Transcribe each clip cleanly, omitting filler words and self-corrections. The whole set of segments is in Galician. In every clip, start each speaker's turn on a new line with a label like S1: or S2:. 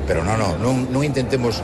S1: pero non intentemos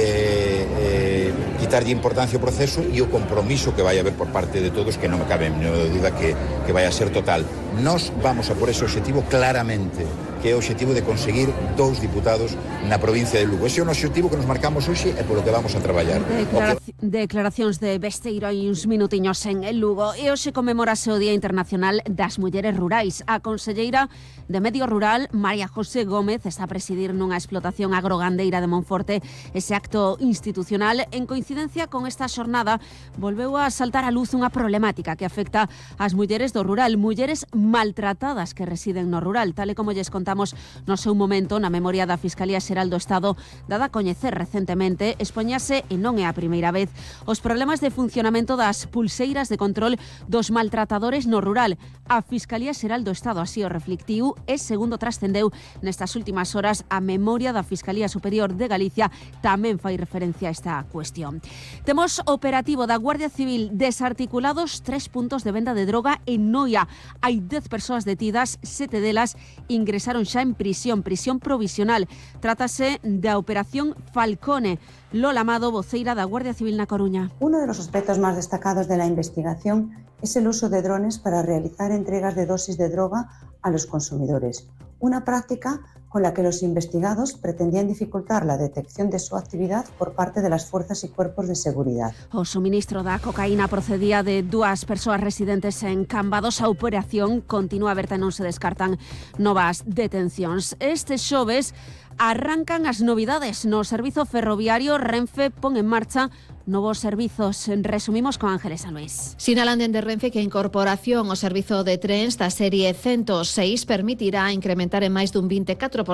S1: quitarlle importancia ao proceso e o compromiso que vai haber por parte de todos, que non me cabe nenhuma duda que vai a ser total. Nos vamos a por ese objetivo claramente, que é o objetivo de conseguir 2 diputados na provincia de Lugo. Ese é o objetivo que nos marcamos hoxe e polo que vamos a traballar.
S2: Declaracións de Besteiro hai uns minutiños en Lugo. E hoxe conmemorase o Día Internacional das Mulleres Rurais. A conselleira de Medio Rural, María José Gómez, está a presidir nunha explotación agrogandeira de Monforte ese acto institucional. En coincidencia con esta xornada, volveu a saltar a luz unha problemática que afecta ás mulleres do rural, mulleres maltratadas que residen no rural, tal e como lles contamos no seu momento na memoria da Fiscalía Xeral do Estado, dada a coñecer recentemente, expoñase, e non é a primeira vez, os problemas de funcionamento das pulseiras de control dos maltratadores no rural. A Fiscalía Xeral do Estado así o reflectiu e, segundo trascendeu nestas últimas horas, a memoria da Fiscalía Superior de Galicia tamén fai referencia a esta cuestión. Temos operativo da Guardia Civil, desarticulados 3 puntos de venda de droga en Noia. Hai 10 persoas detidas, 7 delas ingresaron xa en prisión provisional. Trátase da Operación Falcone. Lola Amado, voceira da Guardia Civil na Coruña.
S3: Uno de los aspectos más destacados de la investigación es el uso de drones para realizar entregas de dosis de droga a los consumidores. Una práctica con la que los investigados pretendían dificultar la detección de su actividad por parte de las fuerzas y cuerpos de seguridad.
S2: O suministro da cocaína procedía de 2 persoas residentes en Cambados. A operación continúa aberta e non se descartan novas detencións. Este xoves arrancan as novidades no servizo ferroviario. Renfe pon en marcha novos servizos. Resumimos con Ángeles San Luis.
S4: Sinalan dende Renfe que a incorporación ao servizo de trens da serie 106 permitirá incrementar en máis dun 24%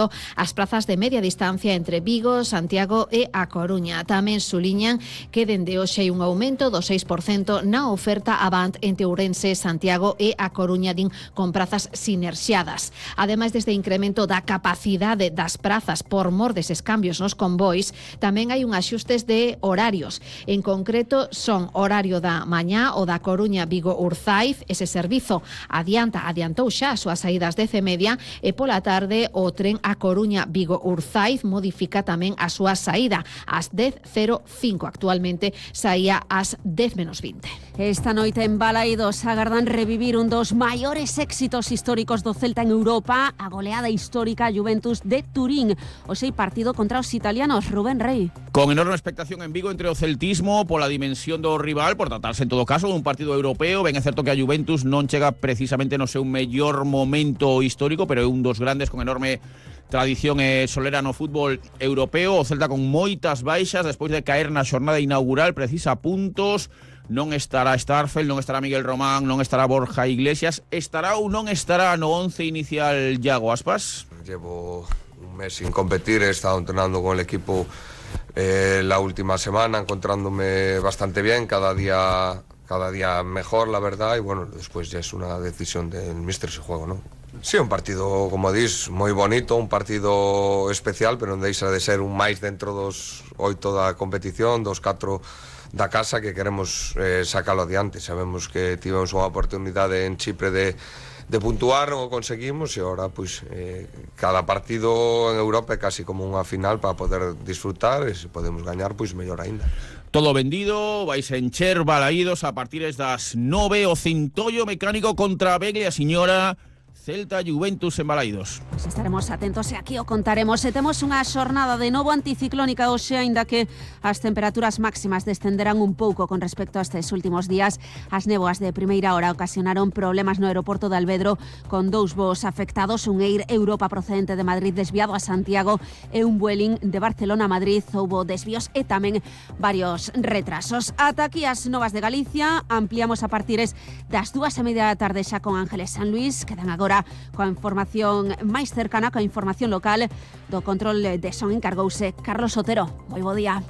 S4: as prazas de media distancia entre Vigo, Santiago e A Coruña. Tamén suliñan que dende hoxe hai un aumento do 6% na oferta Avant entre Ourense, Santiago e A Coruña, din con prazas sinerxiadas. Ademais deste incremento da capacidade das prazas por mor deses cambios nos convois, tamén hai un axustes de horarios. En concreto, son horario da mañá o da Coruña Vigo Urzaiz. Ese servizo adiantou xa as súas saídas 10:30 e pola tarde o tren A Coruña Vigo Urzaiz modifica tamén a súa saída ás 10:05. Actualmente saía ás 10:20.
S2: Esta noite en Balaídos agardan revivir un dos maiores éxitos históricos do Celta en Europa, a goleada histórica Juventus de Turín. Hoxe hai partido contra os italianos. Rubén Rey.
S5: Con enorme expectación en Vigo entre o celtismo pola dimensión do rival, por tratarse en todo caso dun partido europeo. Ben é certo que a Juventus non chega precisamente no seu mellor momento histórico, pero é un dos grandes con enorme tradición e solera no fútbol europeo. O Celta con moitas baixas despois de caer na xornada inaugural, precisa puntos. Non estará Starfelt, non estará Miguel Román, non estará Borja Iglesias. Estará ou non estará no 11 inicial Iago Aspas?
S6: Llevo un mes sin competir, he estado entrenando con el equipo la última semana, encontrándome bastante bien, cada día mejor, la verdad, y bueno, después ya es una decisión del míster si juego, ¿no? Sí, un partido, como dis, moi bonito, un partido especial, pero non deixa de ser un máis dentro dos 8 da competición, dos 4 da casa, que queremos sacalo adiante. Sabemos que tivemos unha oportunidade en Chipre de puntuar, non o conseguimos, e agora pois, cada partido en Europa é casi como unha final para poder disfrutar, e se podemos gañar, pois mellor aínda.
S5: Todo vendido, vais a encher Balaídos a partir das 9, o Centollo Mecánico contra Veglia Señora, Celta Juventus en Balaídos.
S2: Pues estaremos atentos e aquí o contaremos. E temos unha xornada de novo anticiclónica hoxe, aínda que as temperaturas máximas descenderán un pouco con respecto a estes últimos días. As néboas de primeira hora ocasionaron problemas no aeroporto de Alvedro, con 2 voos afectados, un Air Europa procedente de Madrid desviado a Santiago e un Vueling de Barcelona a Madrid. Houbo desvíos e tamén varios retrasos. Ata aquí as novas de Galicia. Ampliamos a partires das 2:30 da tarde xa con Ángeles San Luis. Quedan agora coa información máis cercana, coa información local. Do control de son encargouse Carlos Otero. Moi bo día.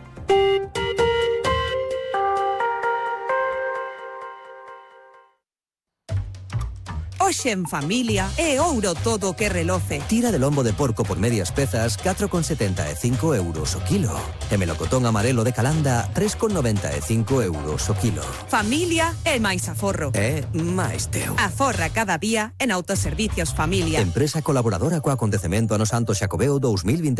S7: Hoxe en familia é ouro todo o que reloce.
S8: Tira de lombo de porco por medias pezas, 4,75 euros o kilo. E melocotón amarelo de Calanda, 3,95 euros o kilo.
S7: Familia é máis aforro.
S8: É máis teu.
S7: Aforra cada día en Autoservicios Familia.
S8: Empresa colaboradora co acontecemento Ano Santo Xacobeo 2020.